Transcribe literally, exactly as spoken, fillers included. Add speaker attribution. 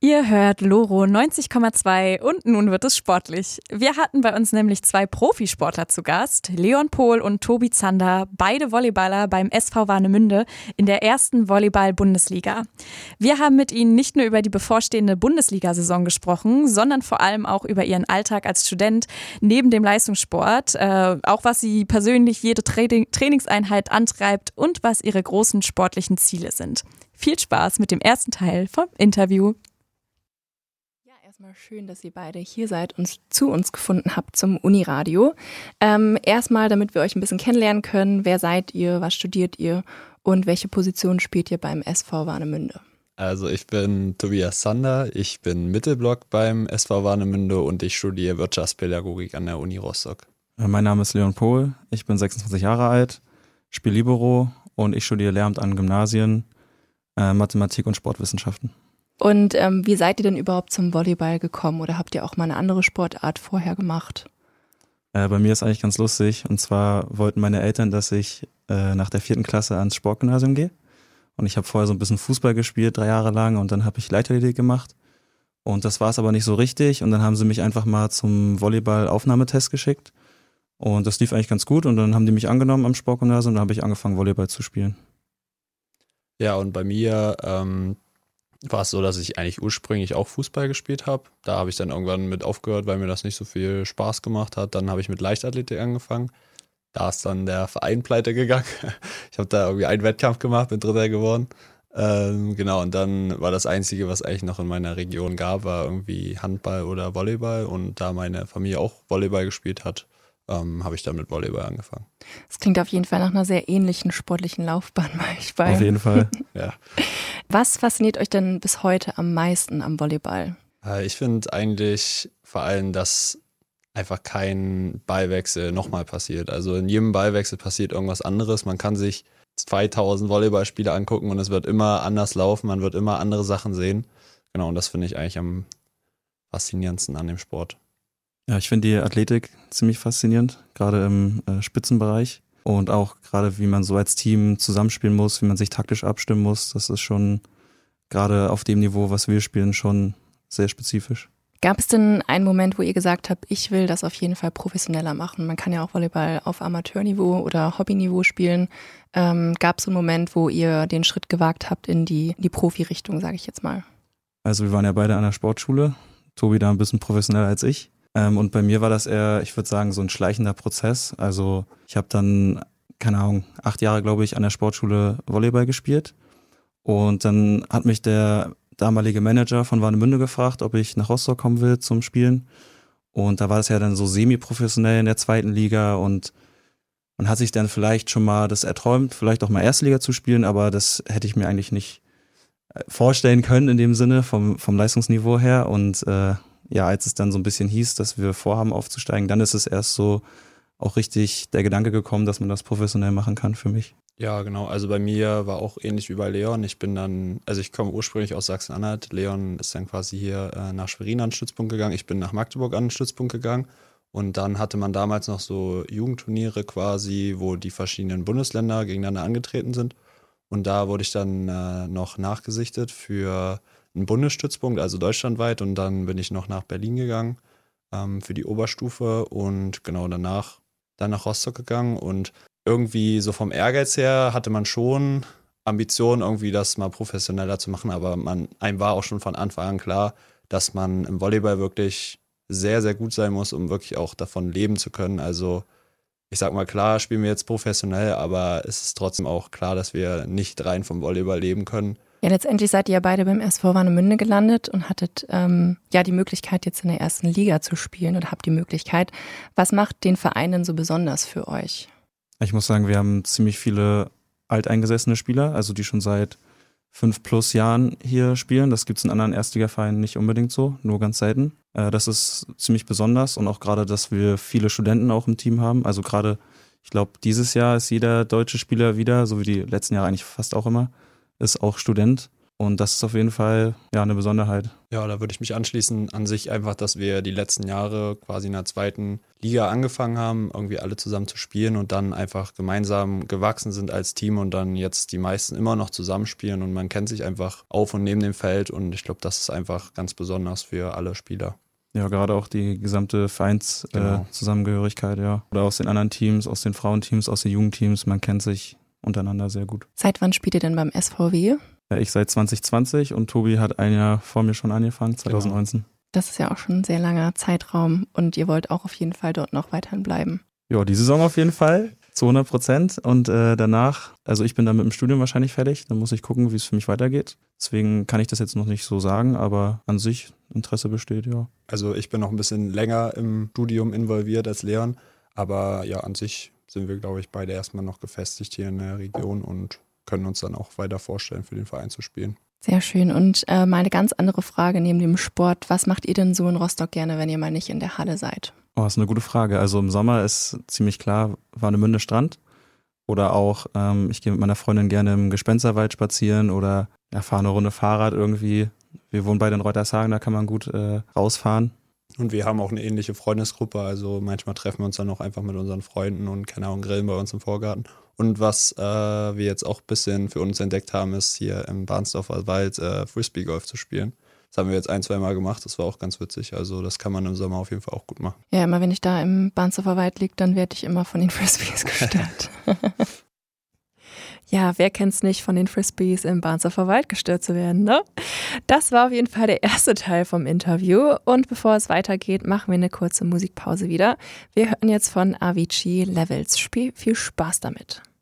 Speaker 1: Ihr hört Loro neunzig Komma zwei und nun wird es sportlich. Wir hatten bei uns nämlich zwei Profisportler zu Gast, Leon Pohl und Tobi Zander, beide Volleyballer beim S V Warnemünde in der ersten Volleyball-Bundesliga. Wir haben mit ihnen nicht nur über die bevorstehende Bundesliga-Saison gesprochen, sondern vor allem auch über ihren Alltag als Student neben dem Leistungssport, äh, auch was sie persönlich jede Tra- Trainingseinheit antreibt und was ihre großen sportlichen Ziele sind. Viel Spaß mit dem ersten Teil vom Interview.
Speaker 2: Erstmal schön, dass ihr beide hier seid und zu uns gefunden habt zum Uniradio. Ähm, erstmal, damit wir euch ein bisschen kennenlernen können, wer seid ihr, was studiert ihr und welche Position spielt ihr beim S V Warnemünde?
Speaker 3: Also ich bin Tobias Zander, ich bin Mittelblock beim S V Warnemünde und ich studiere Wirtschaftspädagogik an der Uni Rostock.
Speaker 4: Mein Name ist Leon Pohl, ich bin sechsundzwanzig Jahre alt, spiele Libero und ich studiere Lehramt an Gymnasien, äh, Mathematik und Sportwissenschaften.
Speaker 2: Und ähm, wie seid ihr denn überhaupt zum Volleyball gekommen oder habt ihr auch mal eine andere Sportart vorher gemacht?
Speaker 4: Äh, bei mir ist eigentlich ganz lustig, und zwar wollten meine Eltern, dass ich äh, nach der vierten Klasse ans Sportgymnasium gehe. Und ich habe vorher so ein bisschen Fußball gespielt, drei Jahre lang, und dann habe ich Leichtathletik gemacht. Und das war es aber nicht so richtig, und dann haben sie mich einfach mal zum Volleyball-Aufnahmetest geschickt. Und das lief eigentlich ganz gut, und dann haben die mich angenommen am Sportgymnasium, und dann habe ich angefangen, Volleyball zu spielen.
Speaker 3: Ja, und bei mir ähm, war es so, dass ich eigentlich ursprünglich auch Fußball gespielt habe. Da habe ich dann irgendwann mit aufgehört, weil mir das nicht so viel Spaß gemacht hat. Dann habe ich mit Leichtathletik angefangen. Da ist dann der Verein pleite gegangen. Ich habe da irgendwie einen Wettkampf gemacht, bin Dritter geworden. Ähm, genau, und dann war das Einzige, was eigentlich noch in meiner Region gab, war irgendwie Handball oder Volleyball. Und da meine Familie auch Volleyball gespielt hat, ähm, habe ich dann mit Volleyball angefangen.
Speaker 2: Das klingt auf jeden Fall nach einer sehr ähnlichen sportlichen Laufbahn bei euch beiden.
Speaker 4: Auf jeden Fall.
Speaker 3: Ja.
Speaker 2: Was fasziniert euch denn bis heute am meisten am Volleyball?
Speaker 3: Äh, ich finde eigentlich vor allem, dass einfach kein Ballwechsel nochmal passiert. Also in jedem Ballwechsel passiert irgendwas anderes. Man kann sich zweitausend Volleyballspiele angucken und es wird immer anders laufen, man wird immer andere Sachen sehen. Genau, und das finde ich eigentlich am faszinierendsten an dem Sport.
Speaker 4: Ja, ich finde die Athletik ziemlich faszinierend, gerade im äh, Spitzenbereich. Und auch gerade, wie man so als Team zusammenspielen muss, wie man sich taktisch abstimmen muss, das ist schon gerade auf dem Niveau, was wir spielen, schon sehr spezifisch.
Speaker 2: Gab es denn einen Moment, wo ihr gesagt habt, ich will das auf jeden Fall professioneller machen? Man kann ja auch Volleyball auf Amateurniveau oder Hobbyniveau spielen. Ähm, gab es einen Moment, wo ihr den Schritt gewagt habt in die, die Profi-Richtung, sage ich jetzt mal?
Speaker 4: Also wir waren ja beide an der Sportschule, Tobi da ein bisschen professioneller als ich. Ähm, und bei mir war das eher, ich würde sagen, so ein schleichender Prozess. Also ich habe dann, keine Ahnung, acht Jahre, glaube ich, an der Sportschule Volleyball gespielt. Und dann hat mich der damalige Manager von Warnemünde gefragt, ob ich nach Rostock kommen will zum Spielen. Und da war das ja dann so semi-professionell in der zweiten Liga, und man hat sich dann vielleicht schon mal das erträumt, vielleicht auch mal erste Liga zu spielen, aber das hätte ich mir eigentlich nicht vorstellen können in dem Sinne vom, vom Leistungsniveau her. Und äh, ja, als es dann so ein bisschen hieß, dass wir vorhaben aufzusteigen, dann ist es erst so auch richtig der Gedanke gekommen, dass man das professionell machen kann für mich.
Speaker 3: Ja, genau. Also bei mir war auch ähnlich wie bei Leon. Ich bin dann, also ich komme ursprünglich aus Sachsen-Anhalt. Leon ist dann quasi hier äh, nach Schwerin an den Stützpunkt gegangen. Ich bin nach Magdeburg an den Stützpunkt gegangen. Und dann hatte man damals noch so Jugendturniere quasi, wo die verschiedenen Bundesländer gegeneinander angetreten sind. Und da wurde ich dann äh, noch nachgesichtet für einen Bundesstützpunkt, also deutschlandweit. Und dann bin ich noch nach Berlin gegangen ähm, für die Oberstufe und genau danach dann nach Rostock gegangen. Und irgendwie so vom Ehrgeiz her hatte man schon Ambitionen, irgendwie das mal professioneller zu machen, aber man, einem war auch schon von Anfang an klar, dass man im Volleyball wirklich sehr, sehr gut sein muss, um wirklich auch davon leben zu können. Also ich sag mal, klar spielen wir jetzt professionell, aber es ist trotzdem auch klar, dass wir nicht rein vom Volleyball leben können.
Speaker 2: Ja, letztendlich seid ihr ja beide beim S V Warnemünde gelandet und hattet ähm, ja die Möglichkeit, jetzt in der ersten Liga zu spielen oder habt die Möglichkeit. Was macht den Verein denn so besonders für euch?
Speaker 4: Ich muss sagen, wir haben ziemlich viele alteingesessene Spieler, also die schon seit fünf plus Jahren hier spielen. Das gibt es in anderen Erstligavereinen nicht unbedingt so, nur ganz selten. Äh, das ist ziemlich besonders, und auch gerade, dass wir viele Studenten auch im Team haben. Also gerade, ich glaube, dieses Jahr ist jeder deutsche Spieler wieder, so wie die letzten Jahre eigentlich fast auch immer, ist auch Student. Und das ist auf jeden Fall ja eine Besonderheit.
Speaker 3: Ja, da würde ich mich anschließen. An sich einfach, dass wir die letzten Jahre quasi in der zweiten Liga angefangen haben, irgendwie alle zusammen zu spielen und dann einfach gemeinsam gewachsen sind als Team und dann jetzt die meisten immer noch zusammenspielen und man kennt sich einfach auf und neben dem Feld und ich glaube, das ist einfach ganz besonders für alle Spieler.
Speaker 4: Ja, gerade auch die gesamte Vereinszusammengehörigkeit, genau. äh, ja. Oder aus den anderen Teams, aus den Frauenteams, aus den Jugendteams, man kennt sich untereinander sehr gut.
Speaker 2: Seit wann spielt ihr denn beim S V W?
Speaker 4: Ja, ich seit zwanzig zwanzig und Tobi hat ein Jahr vor mir schon angefangen, zwanzig neunzehn. Genau.
Speaker 2: Das ist ja auch schon ein sehr langer Zeitraum und ihr wollt auch auf jeden Fall dort noch weiterhin bleiben.
Speaker 4: Ja, die Saison auf jeden Fall, zu hundert Prozent. Und äh, danach, also ich bin dann mit dem Studium wahrscheinlich fertig, dann muss ich gucken, wie es für mich weitergeht. Deswegen kann ich das jetzt noch nicht so sagen, aber an sich Interesse besteht, ja.
Speaker 3: Also ich bin noch ein bisschen länger im Studium involviert als Leon, aber ja, an sich sind wir, glaube ich, beide erstmal noch gefestigt hier in der Region und können uns dann auch weiter vorstellen, für den Verein zu spielen.
Speaker 2: Sehr schön. Und äh, mal eine ganz andere Frage neben dem Sport. Was macht ihr denn so in Rostock gerne, wenn ihr mal nicht in der Halle seid?
Speaker 4: Oh, das ist eine gute Frage. Also im Sommer ist ziemlich klar Warnemünde Strand. Oder auch, ähm, ich gehe mit meiner Freundin gerne im Gespensterwald spazieren oder ja, fahre eine Runde Fahrrad irgendwie. Wir wohnen beide in Reutershagen, da kann man gut äh, rausfahren.
Speaker 3: Und wir haben auch eine ähnliche Freundesgruppe, also manchmal treffen wir uns dann auch einfach mit unseren Freunden und keine Ahnung, grillen bei uns im Vorgarten. Und was äh, wir jetzt auch ein bisschen für uns entdeckt haben, ist hier im Barnsdorfer Wald äh, Frisbee-Golf zu spielen. Das haben wir jetzt ein, zwei Mal gemacht, das war auch ganz witzig, also das kann man im Sommer auf jeden Fall auch gut machen.
Speaker 2: Ja, immer wenn ich da im Barnsdorfer Wald liege, dann werde ich immer von den Frisbees gestört. Ja, wer kennt's nicht, von den Frisbees im Barnsdorfer Wald gestört zu werden, ne? Das war auf jeden Fall der erste Teil vom Interview. Und bevor es weitergeht, machen wir eine kurze Musikpause wieder. Wir hören jetzt von Avicii Levels. Viel Spaß damit.